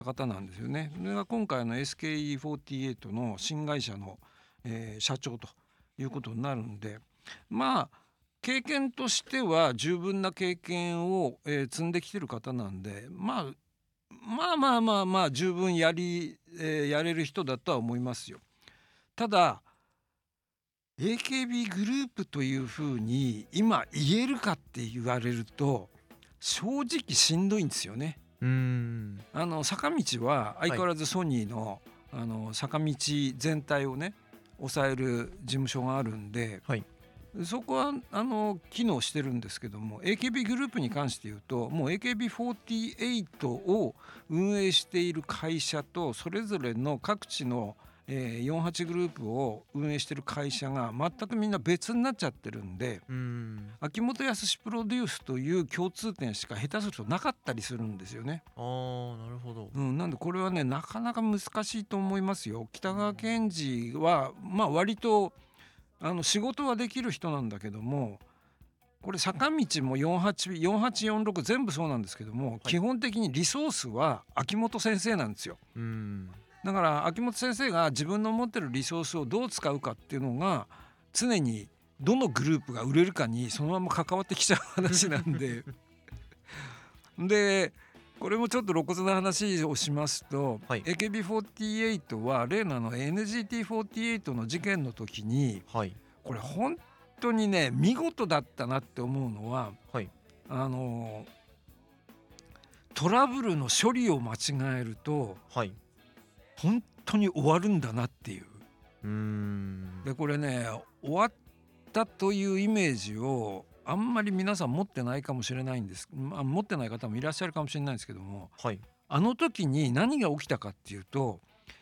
方なんですよね。それが今回の SKE48 の新会社の、社長ということになるんで、まあ経験としては十分な経験を、積んできてる方なんで、まあ十分やれる人だとは思いますよ。ただ AKB グループというふうに今言えるかって言われると正直しんどいんですよね。 うーん。 坂道は相はい。 変わらずソニーの、坂道全体をね抑える事務所があるんで、 はい。 そこは機能してるんですけども、 AKB グループに関して言うともう AKB48 を運営している会社とそれぞれの各地の、48グループを運営している会社が全くみんな別になっちゃってるんで、 うーん。 秋元康プロデュースという共通点しか下手するとなかったりするんですよね。 ああ、なるほど。 なんでこれはねなかなか難しいと思いますよ。北川賢治は割と仕事はできる人なんだけども、これ坂道も484846全部そうなんですけども、 はい。 基本的にリソースは秋元先生なんですよ。 うーん。 だから秋元先生が自分の持ってるリソースをどう使うかっていうのが常にどのグループが売れるかにそのまま関わってきちゃう話なんででこれもちょっと露骨な話をしますと、 はい。 AKB48 は例のNGT48 の事件の時にはい。 これ本当にね見事だったなって思うのは、 はい。 あのトラブルの処理を間違えるとはい。 本当に終わるんだなっていう。 うーん。 でこれね終わったというイメージをあんまり皆さん持ってないかもしれないんです、持ってない方もいらっしゃるかもしれないんですけども、 はい。 あの時に何が起きたかっていうと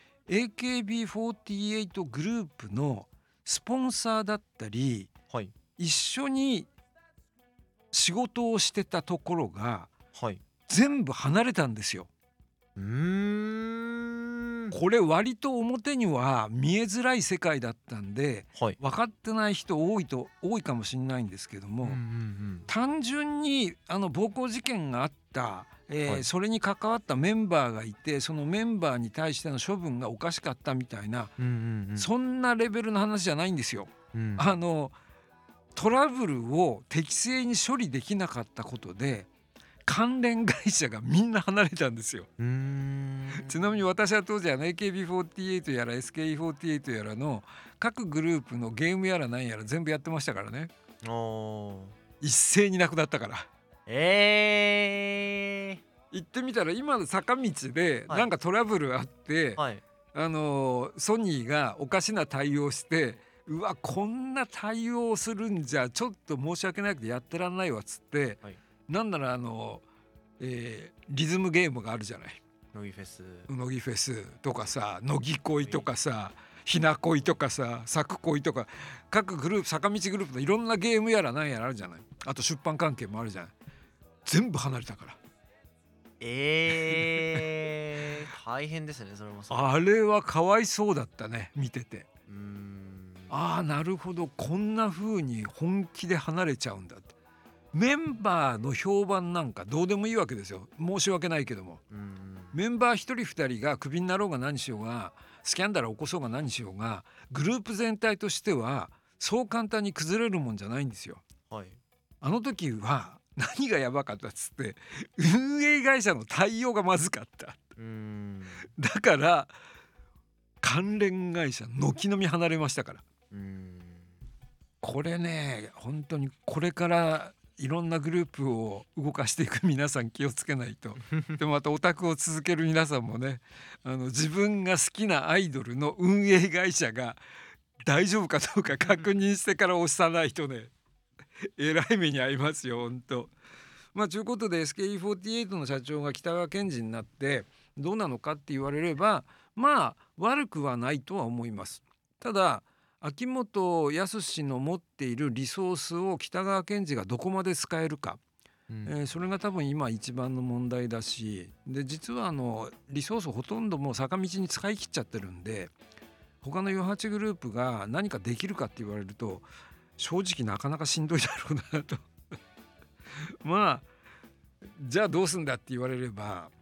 AKB48 グループのスポンサーだったりはい。 一緒に仕事をしてたところがはい。 全部離れたんですよ。 うーん。 これ割と表には見えづらい世界だったんではい。 分かってない人多いかもしれないんですけども、 うんうんうん。 単純に暴行事件があった、 はい。 それに関わったメンバーがいてそのメンバーに対しての処分がおかしかったみたいなうんうんそんなレベルの話じゃないんですよ。 うん。うん。 あのトラブルを適正に処理できなかったことで関連会社がみんな離れたんですよ。 うーん。 ちなみに私は当時AKB48 やら SKE48 やらの各グループのゲームやら何やら全部やってましたからね。 ああ。 一斉になくなったから。 ええ。 行ってみたら今の坂道ではい。 なんかトラブルあってはい。 ソニーがおかしな対応してうわこんな対応するんじゃちょっと申し訳なくてやってらんないわっつってはい。 なんならリズムゲームがあるじゃない。 乃木フェス。 乃木フェスとかさ乃木恋とはい。 かさひな恋とかさ作恋とか各グループ坂道グループのいろんなゲームやら何やらあるじゃない。あと出版関係もあるじゃない。全部離れたから。 ええ、大変ですね、それもそれで。 あれはかわいそうだったね見てて。 うーん。 ああなるほどこんな風に本気で離れちゃうんだって。メンバーの評判なんかどうでもいいわけですよ。申し訳ないけどもうんうん。 メンバー一人二人がクビになろうが何しようがスキャンダルを起こそうが何しようがグループ全体としてはそう簡単に崩れるもんじゃないんですよ。 はい。 あの時は何がやばかったっつって運営会社の対応がまずかった。 うーん。 だから関連会社軒並み離れましたから。 うーん。 これね本当にこれからいろんなグループを動かしていく皆さん気をつけないと。でもまたオタクを続ける皆さんもね自分が好きなアイドルの運営会社が大丈夫かどうか確認してから押さないとねえらい目に遭いますよ本当。ということで SKE48 の社長が北川賢治になってどうなのかって言われれば悪くはないとは思います。ただ秋元康の持っているリソースを北川賢治がどこまで使えるか、 うん。 それが多分今一番の問題だしで実はリソースほとんどもう坂道に使い切っちゃってるんで他の48グループが何かできるかって言われると正直なかなかしんどいだろうなとまあじゃあどうすんだって言われれば